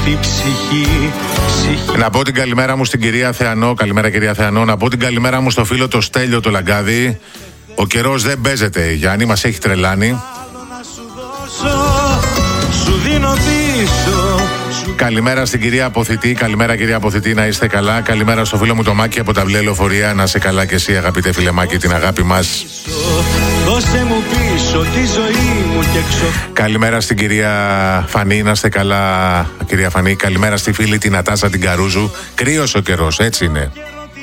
Να πω την καλημέρα μου στην κυρία Θεανό. Καλημέρα κυρία Θεανό. Να πω την καλημέρα μου στο φίλο το Στέλιο το Λαγκάδι. Ο καιρός δεν παίζεται, Γιάννη, μας έχει τρελάνει. Καλημέρα στην κυρία Αποθητή. Καλημέρα κυρία Αποθητή, να είστε καλά. Καλημέρα στο φίλο μου το Μάκη από τα Βλέ Λεωφορεία. Να είσαι καλά και εσύ αγαπητέ φίλε Μάκη, την αγάπη μας. Καλημέρα στην κυρία Φανή, να είστε καλά κυρία Φανή. Καλημέρα στη φίλη την Νατάσα την Καρούζου. Κρύος ο καιρός, έτσι είναι.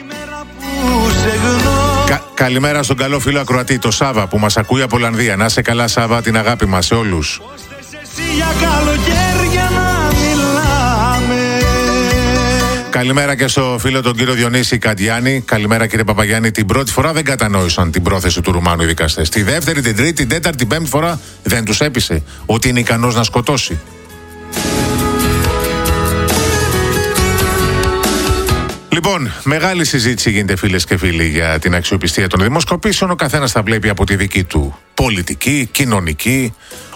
Καλημέρα στον καλό φίλο ακροατή, το Σάβα που μας ακούει από Ολλανδία. Να είσαι καλά Σάβα, την αγάπη μας σε όλους. Καλημέρα και στο φίλο τον κύριο Διονύση Καντιάνη. Καλημέρα κύριε Παπαγιάννη. Την πρώτη φορά δεν κατανόησαν την πρόθεση του Ρουμάνου οι δικαστές. Τη δεύτερη, την τρίτη, την τέταρτη, την πέμπτη φορά δεν τους έπεισε ότι είναι ικανός να σκοτώσει. Λοιπόν, μεγάλη συζήτηση γίνεται φίλες και φίλοι για την αξιοπιστία των δημοσκοπήσεων. Ο καθένας τα βλέπει από τη δική του πολιτική, κοινωνική,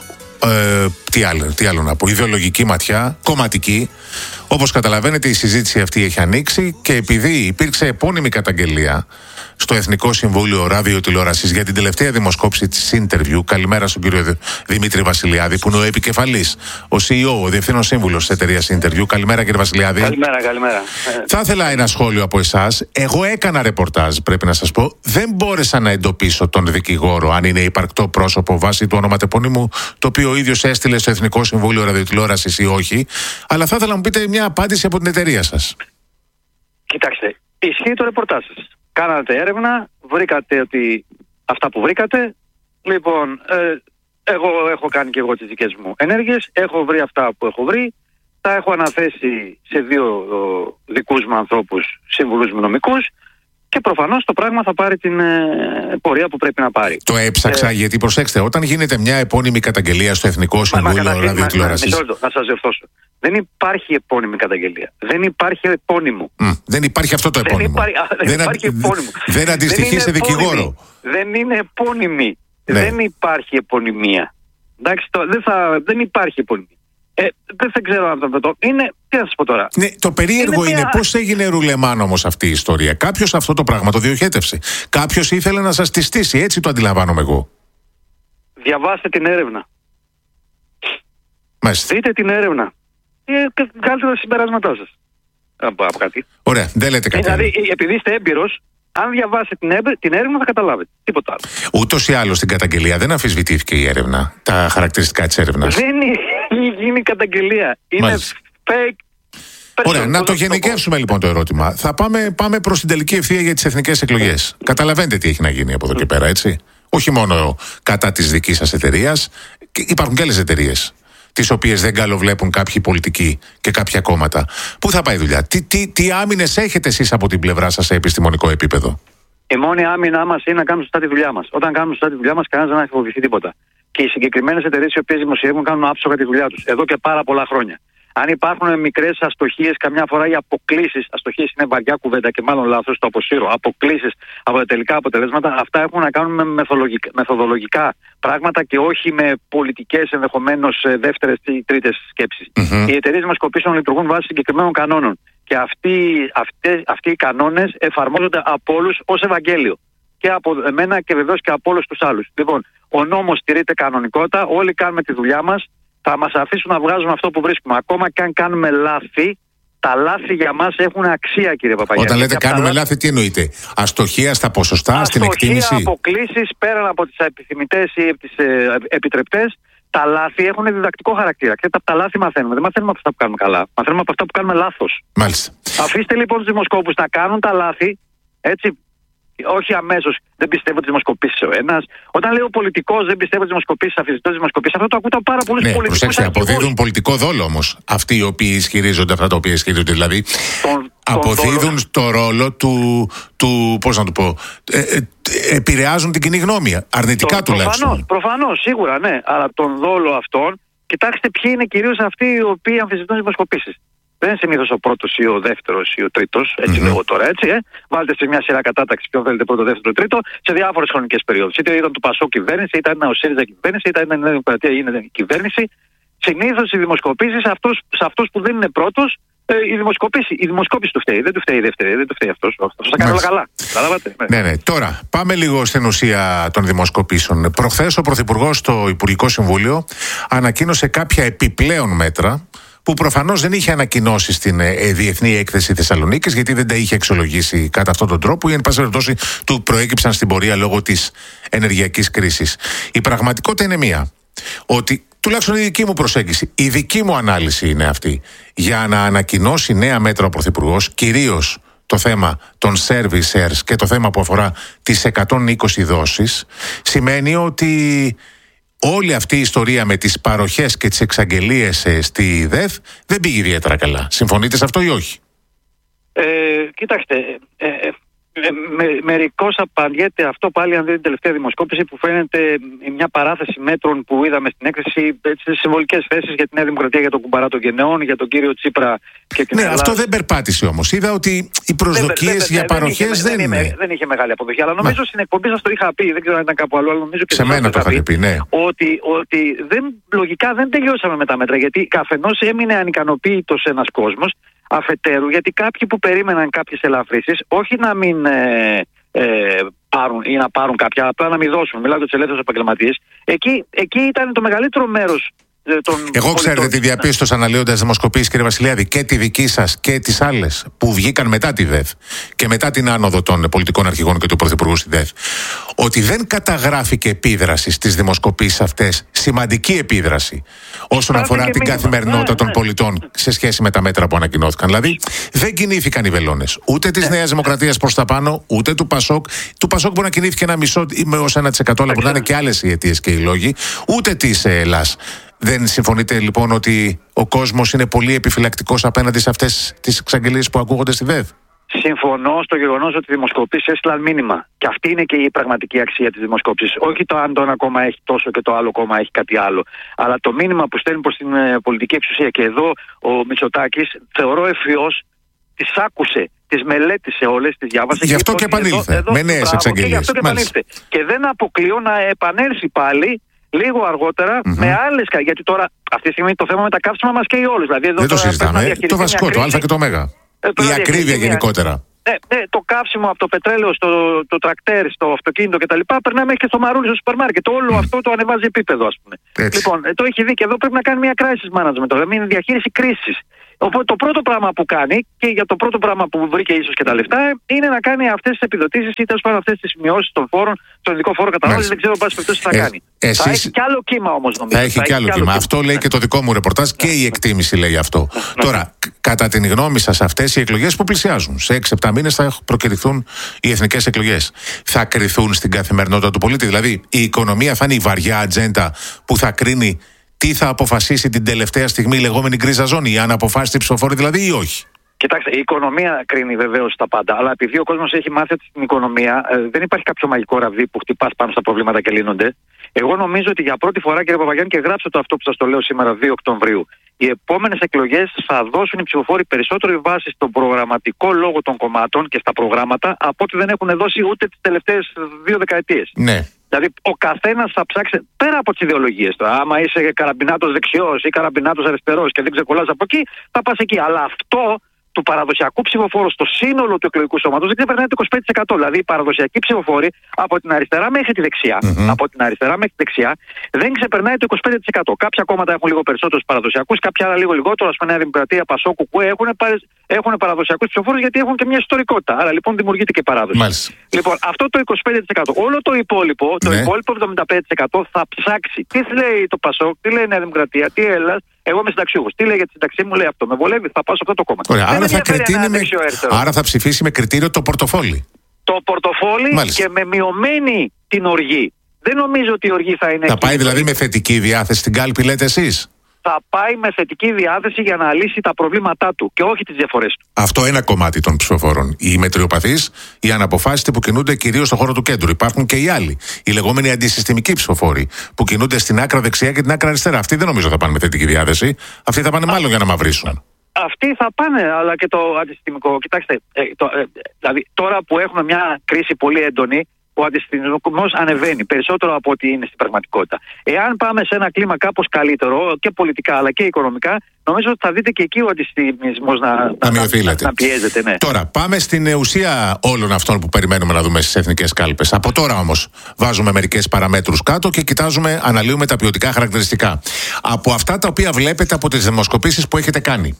τι άλλο να πω, ιδεολογική ματιά, κομματική. Όπως καταλαβαίνετε η συζήτηση αυτή έχει ανοίξει και επειδή υπήρξε επώνυμη καταγγελία στο Εθνικό Συμβούλιο Ραδιοτηλεόρασης για την τελευταία δημοσκόπηση της Interview. Καλημέρα στον κύριο Δημήτρη Βασιλιάδη που είναι ο επικεφαλής, ο CEO, ο διευθύνων σύμβουλος της εταιρείας Interview. Καλημέρα κύριε Βασιλιάδη. Καλημέρα. Θα ήθελα ένα σχόλιο από εσάς. Εγώ έκανα ρεπορτάζ, πρέπει να σας πω. Δεν μπόρεσα να εντοπίσω τον δικηγόρο αν είναι υπαρκτό πρόσωπο βάσει του ονοματεπώνυμου το οποίο ο ίδιος έστειλε στο Εθνικό Συμβούλιο Ραδιοτηλεόρασης ή όχι. Αλλά θα ήθελα να μου πείτε μια απάντηση από την εταιρεία σας. Κοιτάξτε, ισχύει το ρεπορτάζ σας. Κάνατε έρευνα, βρήκατε ότι αυτά που βρήκατε. Λοιπόν, εγώ έχω κάνει και εγώ τις δικές μου ενέργειες. Έχω βρει αυτά που έχω βρει. Τα έχω αναθέσει σε δύο δικούς μου ανθρώπους, σύμβουλους μου νομικούς. Και προφανώς το πράγμα θα πάρει την πορεία που πρέπει να πάρει. Το έψαξα γιατί προσέξτε, όταν γίνεται μια επώνυμη καταγγελία στο Εθνικό Συμβούλιο Ραδιοτηλεόρασης. Να σας διορθώσω. Δεν υπάρχει επώνυμη καταγγελία. Δεν υπάρχει επώνυμο. Δεν υπάρχει αυτό το επώνυμο. Δεν υπάρχει επώνυμο. Δεν αντιστοιχεί σε δικηγόρο. Δεν είναι επώνυμη. Ναι. Δεν υπάρχει επωνυμία. Εντάξει, δεν υπάρχει επωνυμία. Δεν ξέρω αν το είναι. Τι να σας πω τώρα. Ναι, το περίεργο είναι πώς έγινε ρουλεμάν όμως αυτή η ιστορία. Κάποιος αυτό το πράγμα το διοχέτευσε. Κάποιος ήθελε να σας τη στήσει. Έτσι το αντιλαμβάνομαι εγώ. Διαβάστε την έρευνα. Μάλιστα. Δείτε την έρευνα. Και βγάλτε τα συμπεράσματά σας. Από κάτι. Ωραία, δεν λέτε κάτι. Δηλαδή, επειδή είστε έμπειρος, αν διαβάσετε την έρευνα θα καταλάβετε. Τίποτα άλλο. Ούτως ή άλλως στην καταγγελία δεν αμφισβητήθηκε η έρευνα. Τα χαρακτηριστικά της έρευνας. Δεν είναι καταγγελία. Είναι fake. Ωραία, να το γενικεύσουμε λοιπόν το ερώτημα. Θα πάμε προς την τελική ευθεία για τις εθνικές εκλογές. Καταλαβαίνετε τι έχει να γίνει από εδώ και πέρα, έτσι. Όχι μόνο κατά της δικής σας εταιρείας, υπάρχουν και άλλες εταιρείες τις οποίες δεν καλοβλέπουν κάποιοι πολιτικοί και κάποια κόμματα. Πού θα πάει η δουλειά, τι άμυνες έχετε εσείς από την πλευρά σας σε επιστημονικό επίπεδο? Η μόνη άμυνά μας είναι να κάνουμε σωστά τη δουλειά μας. Όταν κάνουμε σωστά τη δουλειά μας, κανένας δεν έχει φοβηθεί τίποτα. Και οι συγκεκριμένες εταιρείες οι οποίες δημοσιεύουν κάνουν άψογα τη δουλειά τους εδώ και πάρα πολλά χρόνια. Αν υπάρχουν μικρές αστοχίες, καμιά φορά οι αποκλίσεις, αστοχίες είναι βαριά κουβέντα και μάλλον λάθος, το αποσύρω. Αποκλίσεις από τα τελικά αποτελέσματα, αυτά έχουν να κάνουν με μεθοδολογικά πράγματα και όχι με πολιτικές ενδεχομένως δεύτερες ή τρίτες σκέψεις. Οι εταιρείες δημοσκοπήσεων λειτουργούν βάσει συγκεκριμένων κανόνων. Και αυτοί οι κανόνες εφαρμόζονται από όλους ως Ευαγγέλιο. Και από εμένα και βεβαίως και από όλους τους άλλους. Λοιπόν, ο νόμος τηρείται κανονικότητα, όλοι κάνουμε τη δουλειά μας. Θα μας αφήσουν να βγάζουμε αυτό που βρίσκουμε. Ακόμα και αν κάνουμε λάθη, τα λάθη για μας έχουν αξία, κύριε Παπαγιάννη. Όταν λέτε κάνουμε λάθη, τι εννοείτε? Αστοχία στα ποσοστά, στην εκτίμηση? Αστοχία, αποκλίσεις, πέραν από τις επιθυμητές ή τις επιτρεπτές, τα λάθη έχουν διδακτικό χαρακτήρα. Και από τα λάθη μαθαίνουμε. Δεν μαθαίνουμε από αυτά που κάνουμε καλά. Μαθαίνουμε από αυτά που κάνουμε λάθος. Μάλιστα. Αφήστε λοιπόν τους δημοσκόπους να κάνουν τα λάθη, έτσι. Όχι αμέσως, δεν πιστεύω τις δημοσκοπήσεις ο ένας. Όταν λέει ο πολιτικός δεν πιστεύω τις δημοσκοπήσεις, αφισβητώ τις δημοσκοπήσεις, αυτό το ακούω από πάρα πολλούς πολιτικούς. Προσέξτε, αποδίδουν πολιτικό δόλο όμως αυτοί οι οποίοι ισχυρίζονται αυτά τα οποία ισχυρίζονται. Δηλαδή, αποδίδουν το ρόλο του πώς να το πω, επηρεάζουν την κοινή γνώμη. Αρνητικά τουλάχιστον. Προφανώς, σίγουρα, ναι. Αλλά τον δόλο αυτόν, κοιτάξτε ποιοι είναι κυρίως αυτοί οι οποίοι αμφισβητούν τις δημοσκοπήσεις. Δεν είναι συνήθως ο πρώτος ή ο δεύτερος ή ο τρίτος, έτσι λέγω τώρα, έτσι. Βάλτε σε μια σειρά κατάταξη ποιον θέλετε πρώτο, δεύτερο, τρίτο, σε διάφορες χρονικές περιόδους. Είτε ήταν του Πασό κυβέρνηση, είτε ήταν ο ΣΥΡΙΖΑ κυβέρνηση, είτε ήταν η Νέα Δημοκρατία είναι κυβέρνηση. Συνήθως οι δημοσκοπήσεις, σε αυτός που δεν είναι πρώτος, η δημοσκόπηση του φταίει. Δεν του φταίει η δεύτερη, δεν του φταίει αυτός. Αυτός θα κάνει όλα καλά. Καταλάβατε. Ναι. Τώρα, πάμε λίγο στην ουσία των δημοσκοπήσεων. Προχθές ο Πρωθυπουργός στο Υπουργικό Συμβούλιο ανακοίνωσε κάποια επιπλέον μέτρα που προφανώς δεν είχε ανακοινώσει στην Διεθνή Έκθεση Θεσσαλονίκης, γιατί δεν τα είχε αξιολογήσει κατά αυτόν τον τρόπο ή εν πάση περιπτώσει του προέκυψαν στην πορεία λόγω της ενεργειακής κρίσης. Η πραγματικότητα είναι μία. Ότι τουλάχιστον η δική μου προσέγγιση, η δική μου ανάλυση είναι αυτή. Για να ανακοινώσει νέα μέτρα ο Πρωθυπουργός, κυρίως το θέμα των servicers και το θέμα που αφορά τις 120 δόσεις, σημαίνει ότι όλη αυτή η ιστορία με τις παροχές και τις εξαγγελίες στη ΔΕΘ δεν πήγε ιδιαίτερα καλά. Συμφωνείτε σε αυτό ή όχι? Κοιτάξτε, μερικώς απαντιέται αυτό πάλι αν δείτε την τελευταία δημοσκόπηση που φαίνεται μια παράθεση μέτρων που είδαμε στην έκθεση, στις συμβολικές θέσεις για τη Νέα Δημοκρατία, για τον κουμπαρά των γενναιών, για τον κύριο Τσίπρα και την Ελλάδα. Αυτό δεν περπάτησε όμως. Είδα ότι οι προσδοκίες για παροχές δεν είχε μεγάλη αποδοχή. Αλλά νομίζω στην εκπομπή σας το είχα πει, δεν ξέρω αν ήταν κάπου αλλού, αλλά νομίζω και σε μένα το είχατε πει, ναι. Ότι λογικά δεν τελειώσαμε με τα μέτρα, γιατί καθενός έμεινε ανικανοποίητος ένας κόσμος. Αφετέρου, γιατί κάποιοι που περίμεναν κάποιες ελαφρύσεις, όχι να μην πάρουν ή να πάρουν κάποια, απλά να μην δώσουν. Μιλάω για τους ελεύθερους επαγγελματίες. Εκεί ήταν το μεγαλύτερο μέρος των. Εγώ ξέρετε τι διαπίστωσα αναλύοντας δημοσκοπήσεις, κύριε Βασιλιάδη, και τη δική σας και τις άλλες που βγήκαν μετά τη ΔΕΘ και μετά την άνοδο των πολιτικών αρχηγών και του Πρωθυπουργού στη ΔΕΘ, ότι δεν καταγράφηκε επίδραση στις δημοσκοπήσεις αυτές, σημαντική επίδραση, όσον αφορά την καθημερινότητα των πολιτών σε σχέση με τα μέτρα που ανακοινώθηκαν. Δηλαδή, δεν κινήθηκαν οι βελόνες ούτε της Νέας Δημοκρατίας προς τα πάνω, ούτε του Πασόκ. Του Πασόκ μπορεί να κινήθηκε ένα μισό ή ως 1%, αλλά μπορεί να είναι και άλλες οι αιτίες και οι λόγοι, ούτε της ΕΛΑΣ. Δεν συμφωνείτε λοιπόν ότι ο κόσμος είναι πολύ επιφυλακτικός απέναντι σε αυτές τις εξαγγελίες που ακούγονται στη ΔΕΘ? Συμφωνώ στο γεγονός ότι οι δημοσκοπήσεις έστειλαν μήνυμα. Και αυτή είναι και η πραγματική αξία της δημοσκόπησης. Όχι το αν το ένα κόμμα έχει τόσο και το άλλο κόμμα έχει κάτι άλλο. Αλλά το μήνυμα που στέλνει προς την πολιτική εξουσία. Και εδώ ο Μητσοτάκης, θεωρώ ευφυός, τις άκουσε, τις μελέτησε όλες, τις διάβασε. Γι' αυτό και επανήλθε με νέες εξαγγελίες. Και δεν αποκλείω να επανέλθει πάλι λίγο αργότερα με άλλες. Γιατί τώρα αυτή τη στιγμή το θέμα με τα καύσιμα μας καίει όλους. Δηλαδή, δεν το συζητάμε. Το βασικό, το Α και το Μ. Η ακρίβεια γενικότερα. Το καύσιμο από το πετρέλαιο στο τρακτέρ, στο αυτοκίνητο κτλ. Περνάει μέχρι και στο μαρούλι στο σούπερ μάρκετ. Όλο αυτό το ανεβάζει επίπεδο, ας πούμε. Λοιπόν, το έχει δει και εδώ πρέπει να κάνει μια crisis management, δηλαδή είναι διαχείριση κρίσης. Οπότε το πρώτο πράγμα που κάνει, και για το πρώτο πράγμα που βρήκε ίσως και τα λεφτά, είναι να κάνει αυτές τις επιδοτήσεις ή τέλος πάντων αυτές τις μειώσεις των φόρων, τον ειδικό φόρο κατανάλωσης. Δεν ξέρω πάση περιπτώσει τι θα κάνει. Θα έχει κι άλλο κύμα όμως, νομίζω. Θα έχει κι άλλο κύμα. Αυτό λέει και το δικό μου ρεπορτάζ και η εκτίμηση λέει αυτό. Τώρα, κατά την γνώμη σας, αυτές οι εκλογές που πλησιάζουν, σε 6-7 μήνες θα προκηρυχθούν οι εθνικές εκλογές. Θα κριθούν στην καθημερινότητα του πολίτη. Δηλαδή, η οικονομία θα είναι η βαριά ατζέντα που θα κρίνει τι θα αποφασίσει την τελευταία στιγμή η λεγόμενη γκρίζα ζώνη, αν αποφάσισε η ψηφοφόρη δηλαδή ή όχι? Κοιτάξτε, η οικονομία κρίνει βεβαίως τα πάντα. Αλλά επειδή ο κόσμος έχει μάθει ότι στην οικονομία δεν υπάρχει κάποιο μαγικό ραβδί που χτυπάς πάνω στα προβλήματα και λύνονται. Εγώ νομίζω ότι για πρώτη φορά, κύριε Παπαγιάννη, και γράψτε το αυτό που σας το λέω σήμερα, 2 Οκτωβρίου, οι επόμενες εκλογές θα δώσουν οι ψηφοφόροι περισσότερη βάση στον προγραμματικό λόγο των κομμάτων και στα προγράμματα από ό,τι δεν έχουν δώσει ούτε τις τελευταίες 2 δεκαετίες. Ναι. Δηλαδή, ο καθένας θα ψάξει πέρα από τις ιδεολογίες. Άμα είσαι καραμπινάτος δεξιός ή καραμπινάτος αριστερός και δεν ξεκολλάς από εκεί, θα πας εκεί. Αλλά αυτό του παραδοσιακού ψηφοφόρου στο σύνολο του εκλογικού σώματος δεν ξεπερνάει το 25%. Δηλαδή, οι παραδοσιακοί ψηφοφόροι από την αριστερά μέχρι τη δεξιά, δεν ξεπερνάει το 25%. Κάποια κόμματα έχουν λίγο περισσότερους παραδοσιακούς, κάποια άλλα λίγο λιγότερο. Ας πούμε, Νέα Δημοκρατία, Πασόκ, Κουκουέ έχουν παραδοσιακούς ψηφοφόρους γιατί έχουν και μια ιστορικότητα. Άρα λοιπόν δημιουργείται και παράδοση. Μάλιστα. Λοιπόν, αυτό το 25%. Όλο το υπόλοιπο, το υπόλοιπο 75% θα ψάξει. Τι λέει το Πασόκ, τι λέει η Νέα Δημοκρατία, τι Έλλας. Εγώ είμαι συνταξιούχος. Τι λέει για τη συνταξή μου, λέει αυτό. Με βολεύει, θα πάω σε αυτό το κόμμα. Ωραία, άρα θα ψηφίσει με κριτήριο το πορτοφόλι. Το πορτοφόλι. Μάλιστα. Και με μειωμένη την οργή. Δεν νομίζω ότι η οργή θα είναι. Θα πάει δηλαδή με θετική διάθεση στην κάλπη, λέτε εσείς? Θα πάει με θετική διάθεση για να λύσει τα προβλήματά του και όχι τις διαφορές του. Αυτό ένα κομμάτι των ψηφοφόρων. Οι μετριοπαθείς, οι αναποφάσιστοι που κινούνται κυρίως στον χώρο του κέντρου. Υπάρχουν και οι άλλοι. Οι λεγόμενοι αντισυστημικοί ψηφοφόροι που κινούνται στην άκρα δεξιά και την άκρα αριστερά. Αυτοί δεν νομίζω θα πάνε με θετική διάθεση. Αυτοί θα πάνε μάλλον για να μαυρίσουν. Αυτοί θα πάνε, αλλά και το αντισυστημικό. Κοιτάξτε, δηλαδή τώρα που έχουμε μια κρίση πολύ έντονη, ο αντισυστημισμός ανεβαίνει περισσότερο από ό,τι είναι στην πραγματικότητα. Εάν πάμε σε ένα κλίμα κάπως καλύτερο και πολιτικά αλλά και οικονομικά, νομίζω ότι θα δείτε και εκεί ο αντισυστημισμός να πιέζεται. Ναι. Τώρα, πάμε στην ουσία όλων αυτών που περιμένουμε να δούμε στις εθνικές κάλπες. Από τώρα όμως βάζουμε μερικές παραμέτρους κάτω και κοιτάζουμε, αναλύουμε τα ποιοτικά χαρακτηριστικά. Από αυτά τα οποία βλέπετε από τις δημοσκοπήσεις που έχετε κάνει,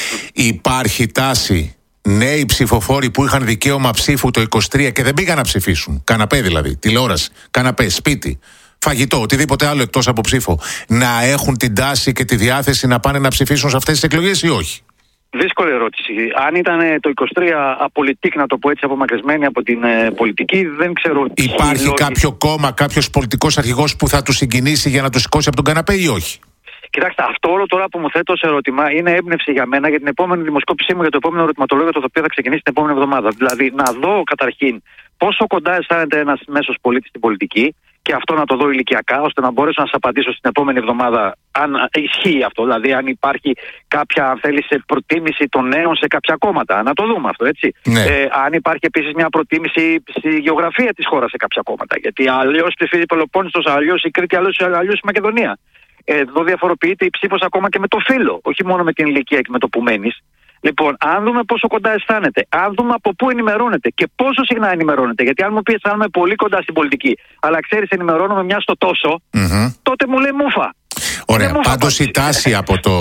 υπάρχει τάση νέοι ψηφοφόροι που είχαν δικαίωμα ψήφου το 23 και δεν πήγαν να ψηφίσουν, καναπέ δηλαδή, τηλεόραση, καναπέ, σπίτι, φαγητό, οτιδήποτε άλλο εκτός από ψήφο, να έχουν την τάση και τη διάθεση να πάνε να ψηφίσουν σε αυτές τις εκλογές ή όχι? Δύσκολη ερώτηση. Αν ήταν το 23 απολυτικ, να το πω έτσι, απομακρυσμένοι από την πολιτική, δεν ξέρω. Υπάρχει κάποιο κόμμα, κάποιος πολιτικός αρχηγός που θα τους συγκινήσει για να τους σηκώσει από τον καναπέ ή όχι? Κοιτάξτε, αυτό όλο τώρα που μου θέτω ως ερώτημα είναι έμπνευση για μένα για την επόμενη δημοσκόπησή μου για το επόμενο ερωτηματολόγιο, το οποίο θα ξεκινήσει την επόμενη εβδομάδα. Δηλαδή, να δω καταρχήν πόσο κοντά αισθάνεται ένας μέσος πολίτης στην πολιτική και αυτό να το δω ηλικιακά, ώστε να μπορέσω να σας απαντήσω στην επόμενη εβδομάδα αν ισχύει αυτό. Δηλαδή, αν υπάρχει κάποια, αν θέλει, προτίμηση των νέων σε κάποια κόμματα. Να το δούμε αυτό, έτσι. Ναι. Αν υπάρχει επίσης μια προτίμηση στη γεωγραφία της χώρας σε κάποια κόμματα. Γιατί αλλιώς ψηφίζει η Πελοπόννησος, αλλιώς η Κρήτη, αλλιώς η Μακεδονία. Εδώ διαφοροποιείται η ψήφος ακόμα και με το φύλο, όχι μόνο με την ηλικία και με το που μένεις. Λοιπόν, αν δούμε πόσο κοντά αισθάνεται, αν δούμε από πού ενημερώνεται και πόσο συχνά ενημερώνεται, γιατί αν μου πει αισθάνομαι πολύ κοντά στην πολιτική, αλλά ξέρεις, ενημερώνομαι μια στο τόσο, τότε μου λέει μούφα. Ωραία. Πάντως η τάση από το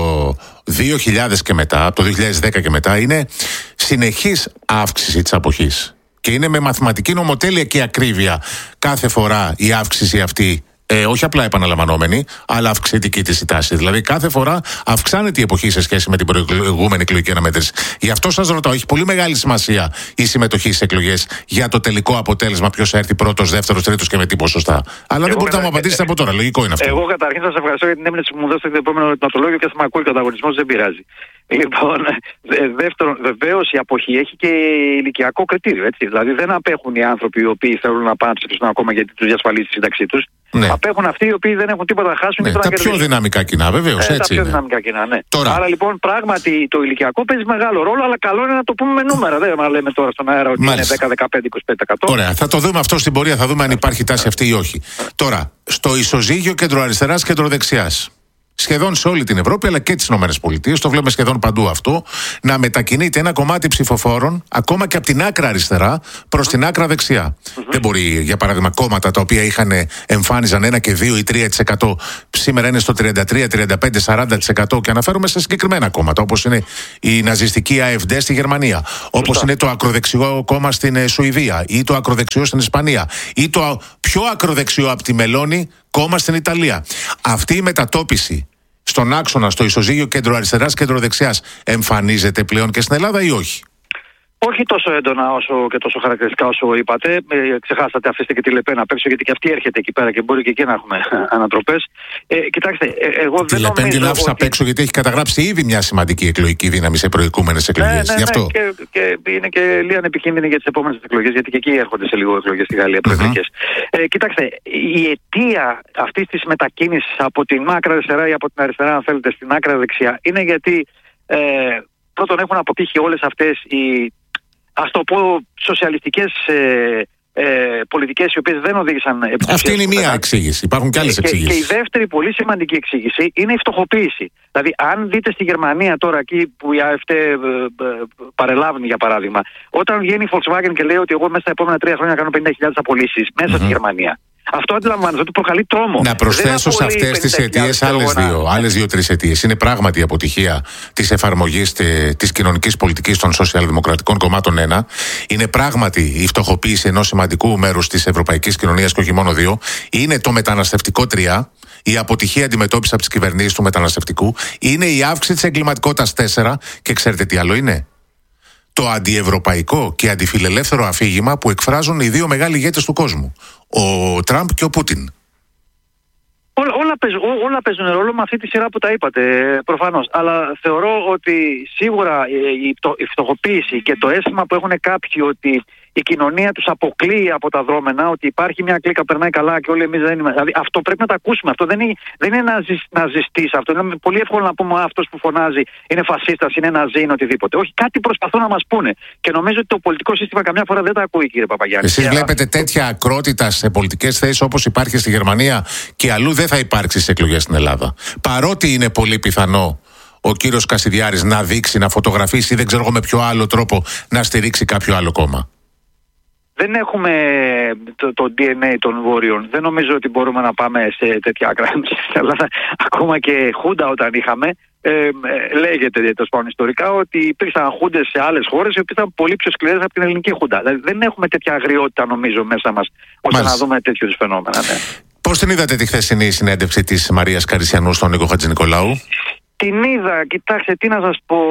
2000 και μετά, από το 2010 και μετά, είναι συνεχής αύξηση της αποχής. Και είναι με μαθηματική νομοτέλεια και ακρίβεια κάθε φορά η αύξηση αυτή. Όχι απλά επαναλαμβανόμενη, αλλά αυξητική της η τάση. Δηλαδή, κάθε φορά αυξάνεται η εποχή σε σχέση με την προηγούμενη εκλογική αναμέτρηση. Γι' αυτό σας ρωτάω, έχει πολύ μεγάλη σημασία η συμμετοχή στις εκλογές για το τελικό αποτέλεσμα, ποιος θα έρθει πρώτος, δεύτερος, τρίτος και με τι ποσοστά. Αλλά δεν μπορείτε να μου απαντήσετε από τώρα. Λογικό είναι αυτό. Εγώ καταρχήν σας ευχαριστώ για την έμπνευση που μου δώσετε το επόμενο ερωτηματολόγιο και θα με ακούει ο ανταγωνισμός, δεν πειράζει. Λοιπόν, δεύτερον, βεβαίως η αποχή έχει και ηλικιακό κριτήριο. Έτσι. Δηλαδή, δεν απέχουν οι άνθρωποι οι οποίοι θέλουν να πάνε να ψηφίσουν ακόμα γιατί τους διασφαλίζει η σύνταξή τους. Ναι. Απέχουν αυτοί οι οποίοι δεν έχουν τίποτα να χάσουν. Ναι, τα πιο δυναμικά κοινά, βεβαίως. Τα πιο δυναμικά κοινά, ναι. Τώρα. Άρα λοιπόν, πράγματι το ηλικιακό παίζει μεγάλο ρόλο, αλλά καλό είναι να το πούμε με νούμερα. Δεν λέμε τώρα στον αέρα ότι είναι 10, 15, 25%. Ωραία, θα το δούμε αυτό στην πορεία, θα δούμε αν υπάρχει τάση αυτή ή όχι. Τώρα, στο ισοζύγιο κεντροαριστεράς, κεντροδεξιάς. Σχεδόν σε όλη την Ευρώπη αλλά και τις ΗΠΑ, το βλέπουμε σχεδόν παντού αυτό, να μετακινείται ένα κομμάτι ψηφοφόρων ακόμα και από την άκρα αριστερά προς την άκρα δεξιά. Δεν μπορεί, για παράδειγμα, κόμματα τα οποία εμφάνιζαν 1 και 2 ή 3%, σήμερα είναι στο 33, 35, 40% και αναφέρομαι σε συγκεκριμένα κόμματα, όπως είναι η ναζιστική AfD στη Γερμανία, όπως είναι το ακροδεξιό κόμμα στην Σουηδία ή το ακροδεξιό στην Ισπανία ή το πιο ακροδεξιό από τη Μελώνη κόμμα στην Ιταλία. Αυτή η μετατόπιση στον άξονα, στο ισοζύγιο κέντρο-αριστεράς, κέντρο-δεξιάς, εμφανίζεται πλέον και στην Ελλάδα ή όχι? Όχι τόσο έντονα όσο και τόσο χαρακτηριστικά όσο είπατε. Ξεχάσατε, αφήστε και τη Λεπέν απ' έξω, γιατί και αυτή έρχεται εκεί πέρα και μπορεί και εκεί να έχουμε ανατροπές. Κοιτάξτε, εγώ δεν νομίζω. Τη Λεπέν την άφησα απ' έξω γιατί έχει καταγράψει ήδη μια σημαντική εκλογική δύναμη σε προηγούμενες εκλογές. Ναι, αυτό. Και είναι και λίγα επικίνδυνη για τις επόμενες εκλογές, γιατί και εκεί έρχονται σε λίγο εκλογές στη Γαλλία προεκλογικές. Κοιτάξτε, η αιτία αυτής της μετακίνησης από την άκρα αριστερά ή από την αριστερά, αν θέλετε, στην άκρα δεξιά, είναι γιατί πρώτον έχουν αποτύχει όλες αυτές οι, ας το πω, σοσιαλιστικές πολιτικές οι οποίες δεν οδήγησαν επιτυχίες. Αυτή είναι η μία εξήγηση. Υπάρχουν και άλλες εξήγησεις. Και η δεύτερη πολύ σημαντική εξήγηση είναι η φτωχοποίηση. Δηλαδή, αν δείτε στη Γερμανία τώρα, εκεί που η AfD παρελάβει, για παράδειγμα, όταν βγαίνει η Volkswagen και λέει ότι εγώ μέσα στα επόμενα 3 χρόνια κάνω 50.000 απολύσεις μέσα στη Γερμανία. Αυτό αντιλαμβάνεστε ότι προκαλεί τρόμο. Να προσθέσω σε αυτές τις αιτίες άλλες δύο-τρεις αιτίες. Είναι πράγματι η αποτυχία της εφαρμογής της κοινωνικής πολιτικής των σοσιαλδημοκρατικών κομμάτων 1. Είναι πράγματι η φτωχοποίηση ενός σημαντικού μέρους της ευρωπαϊκής κοινωνίας και όχι μόνο 2. Είναι το μεταναστευτικό 3. Η αποτυχία αντιμετώπιση από τις κυβερνήσεις του μεταναστευτικού. Είναι η αύξηση της εγκληματικότητας 4. Και ξέρετε τι άλλο είναι? Το αντιευρωπαϊκό και αντιφιλελεύθερο αφήγημα που εκφράζουν οι δύο μεγάλοι ηγέτες του κόσμου, ο Τραμπ και ο Πούτιν. Όλα παίζουν ρόλο με αυτή τη σειρά που τα είπατε, προφανώς. Αλλά θεωρώ ότι σίγουρα η φτωχοποίηση και το αίσθημα που έχουν κάποιοι ότι η κοινωνία τους αποκλείει από τα δρόμενα, ότι υπάρχει μια κλίκα που περνάει καλά και όλοι εμείς δεν είμαστε. Δηλαδή αυτό πρέπει να το ακούσουμε. Αυτό δεν είναι ναζιστής. Αυτό είναι πολύ εύκολο να πούμε αυτός που φωνάζει είναι φασίστας, είναι ναζί, είναι οτιδήποτε. Όχι, κάτι προσπαθούν να μας πούνε. Και νομίζω ότι το πολιτικό σύστημα καμιά φορά δεν τα ακούει, κύριε Παπαγιάννη. Εσείς βλέπετε τέτοια ακρότητα σε πολιτικές θέσεις όπως υπάρχει στη Γερμανία και αλλού δεν θα υπάρξει στις εκλογές στην Ελλάδα? Παρότι είναι πολύ πιθανό ο κύριος Κασιδιάρης να δείξει, να φωτογραφίσει ή δεν ξέρω εγώ με ποιο άλλο τρόπο να στηρίξει κάποιο άλλο κόμμα. Δεν έχουμε το DNA των Βόρειων. Δεν νομίζω ότι μπορούμε να πάμε σε τέτοια άκρα. Ακόμα και Χούντα όταν είχαμε, λέγεται το σπάνιο ιστορικά ότι υπήρξαν Χούντες σε άλλες χώρες οι οποίες ήταν πολύ πιο σκληρές από την ελληνική Χούντα. Δηλαδή δεν έχουμε τέτοια αγριότητα νομίζω μέσα μας ώστε να δούμε τέτοιου φαινόμενα. Ναι. Πώς την είδατε τη χθεσινή συνέντευξη της Μαρίας Καρισιανού στον Νίκο Χατζηνικολάου? Την είδα, κοιτάξτε, τι να σας πω.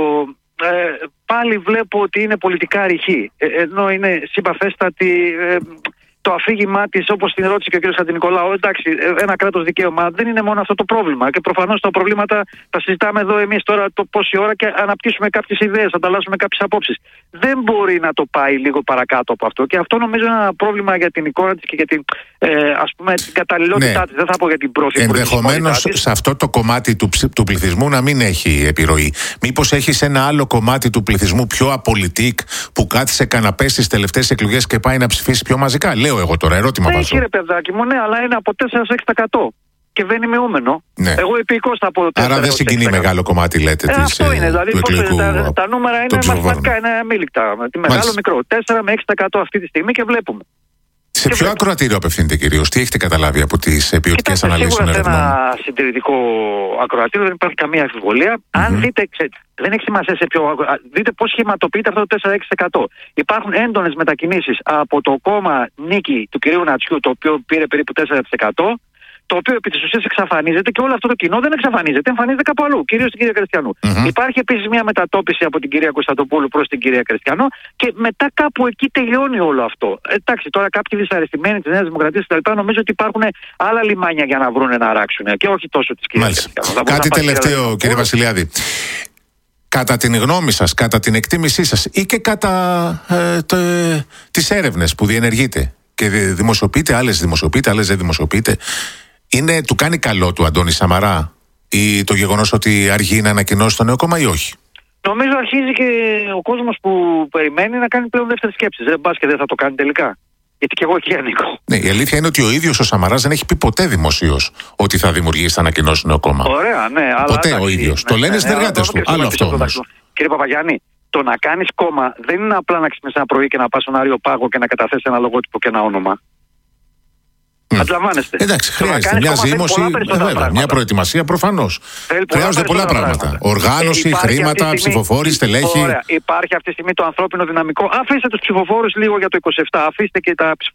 Πάλι βλέπω ότι είναι πολιτικά ρηχή. Ενώ είναι συμπαθέστατη. Το αφήγημά της, όπως την ρώτησε και ο κ. Χατζηνικολάου, εντάξει, ένα κράτος δικαίωμα δεν είναι μόνο αυτό το πρόβλημα. Και προφανώς τα προβλήματα τα συζητάμε εδώ εμείς τώρα πόση ώρα και αναπτύσσουμε κάποιες ιδέες, ανταλλάσσουμε κάποιες απόψεις. Δεν μπορεί να το πάει λίγο παρακάτω από αυτό. Και αυτό νομίζω είναι ένα πρόβλημα για την εικόνα της και για την, ας πούμε, την καταλληλότητά της. Δεν θα πω για την πρόθεση. Ενδεχομένως σε αυτό το κομμάτι του πληθυσμού να μην έχει επιρροή. Μήπως έχει σε ένα άλλο κομμάτι του πληθυσμού πιο απολυτικ που κάθισε καναπέ στις τελευταίες εκλογές και πάει να ψηφίσει πιο μαζικά? Λέω εγώ τώρα, ερώτημα βάζω. Έχει ρε παιδάκι μου, ναι, αλλά είναι από 4-6% και δεν είναι μειούμενο. Ναι. Εγώ επίκως θα πω. Άρα δεν συγκινεί μεγάλο κομμάτι, λέτε, αυτό είναι, δηλαδή, του εκλογικού. Τα νούμερα είναι μαθηματικά, είναι αμήλικτα. Μεγάλο, μικρό. 4 με 6% αυτή τη στιγμή και βλέπουμε. Σε ποιο ακροατήριο απευθύνεται κυρίως, τι έχετε καταλάβει από τις ποιοτικές αναλύσεις των ερευνών? Σε ένα συντηρητικό ακροατήριο δεν υπάρχει καμία αμφιβολία. Αν δείτε, δεν έχει σημασία σε ποιο. Δείτε πώς σχηματοποιείται αυτό το 4-6%. Υπάρχουν έντονες μετακινήσεις από το κόμμα Νίκη του κυρίου Νατσιού, το οποίο πήρε περίπου 4%. Το οποίο επί της ουσίας εξαφανίζεται και όλο αυτό το κοινό δεν εξαφανίζεται, εμφανίζεται κάπου αλλού, κυρίως στην κυρία Κριστιανού. Υπάρχει επίσης μια μετατόπιση από την κυρία Κωνσταντοπούλου προς την κυρία Κριστιανού και μετά κάπου εκεί τελειώνει όλο αυτό. Εντάξει, τώρα κάποιοι δυσαρεστημένοι της Νέας Δημοκρατίας κτλ. Νομίζω ότι υπάρχουν άλλα λιμάνια για να βρουν να αράξουν και όχι τόσο της κυρίας Κριστιανού. Κάτι τελευταίο, κύριε Βασιλιάδη. Κατά την γνώμη σας, κατά την εκτίμησή σας ή και κατά τις έρευνες που διενεργείτε και δημοσιοποιείτε, άλλες δεν δημοσιοποιείτε, του κάνει καλό του Αντώνη Σαμαρά ή το γεγονός ότι αργεί να ανακοινώσει το νέο κόμμα ή όχι? Νομίζω αρχίζει και ο κόσμος που περιμένει να κάνει πλέον δεύτερες σκέψεις. Δεν πας και δεν θα το κάνει τελικά. Γιατί και εγώ εκεί ανήκω. Ναι, η αλήθεια είναι ότι ο ίδιος ο Σαμαράς δεν έχει πει ποτέ δημοσίως ότι θα δημιουργήσει, θα ανακοινώσει νέο κόμμα. Ωραία, ναι. Ποτέ αλλά, ο ίδιος. Το λένε συνεργάτες του. Άλλο αυτό όμως. Κύριε Παπαγιάννη, το να κάνεις κόμμα δεν είναι απλά να ξυπνήσεις ένα πρωί και να πας στον Άριο Πάγο και να καταθέσεις ένα λογότυπο και ένα όνομα. Αντιλαμβάνεστε. Εντάξει, χρειάζεται μια ζήμωση, μια προετοιμασία προφανώς. Χρειάζονται πολλά πράγματα. Οργάνωση, χρήματα, ψηφοφόροι, στελέχη. Ωραία. Υπάρχει αυτή τη στιγμή το ανθρώπινο δυναμικό. Αφήστε τους ψηφοφόρους λίγο για το 27, αφήστε και τα